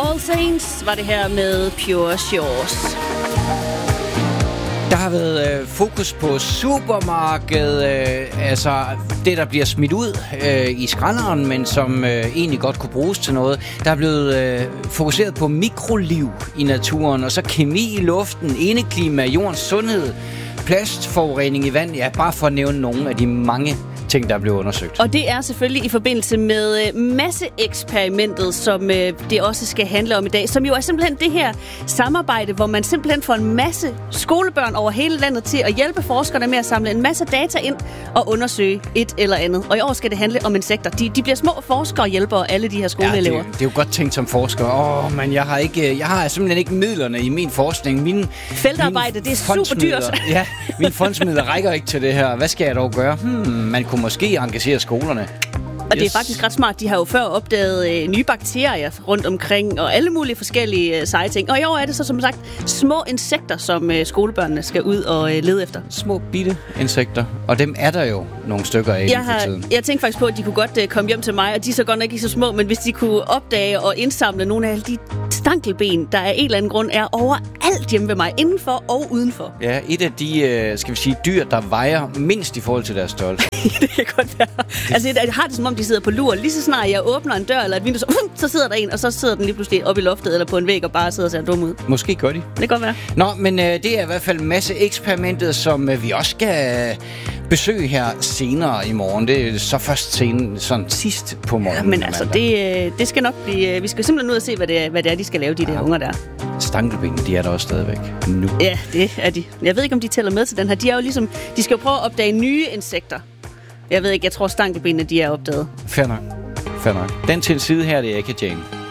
All Saints var det her med Pure Shores. Der har været fokus på supermarkedet, altså det, der bliver smidt ud i skralderen, men som egentlig godt kunne bruges til noget. Der er blevet fokuseret på mikroliv i naturen, og så kemi i luften, indeklima, jordens sundhed, plastforurening i vand, ja, bare for at nævne nogle af de mange ting, der er blevet undersøgt. Og det er selvfølgelig i forbindelse med masseeksperimentet, som det også skal handle om i dag, som jo er simpelthen det her samarbejde, hvor man simpelthen får en masse skolebørn over hele landet til at hjælpe forskerne med at samle en masse data ind og undersøge et eller andet. Og i år skal det handle om insekter. De bliver små forskere og hjælper alle de her skoleelever. Ja, det er jo godt tænkt som forsker. Men jeg har simpelthen ikke midlerne i min forskning. Feltarbejde, det er super dyrt. Ja, mine fondsmidler rækker ikke til det her. Hvad skal jeg dog gøre? Man kunne måske engagere skolerne. Og det er faktisk ret smart. De har jo før opdaget nye bakterier rundt omkring, og alle mulige forskellige seje ting. Og i år er det så som sagt små insekter, som skolebørnene skal ud og lede efter. Små bitte insekter. Og dem er der jo nogle stykker af for tiden. Jeg tænkte faktisk på, at de kunne godt komme hjem til mig, og de er så godt nok ikke så små, men hvis de kunne opdage og indsamle nogle af alle de stankelben, der af en eller anden grund er overalt hjemme ved mig, indenfor og udenfor. Ja, et af de, skal vi sige, dyr, der vejer mindst i forhold til deres størrelse. Det kan godt være. Altså, jeg har det som om, de sidder på lur. Lige så snart jeg åbner en dør eller et vindue, så sidder der en, og så sidder den lige pludselig oppe i loftet eller på en væg og bare sidder og ser dum ud. Måske gør de. Det kan godt være. Nå, men det er i hvert fald masseeksperimentet, som vi også skal besøge her senere i morgen. Det er så først sådan sidst på morgenen. Ja, men altså, det skal nok blive... Vi skal simpelthen ud og se, hvad det er, de skal lave, de der unger der. Stankelben, de er der også stadigvæk nu. Ja, det er de. Jeg ved ikke, om de tæller med til den her. De er jo ligesom... De skal jo prøve at opdage nye insekter. Jeg ved ikke, jeg tror stankelbenene, de er opdaget. Fair nok. Den til side her, det er ikke Jane.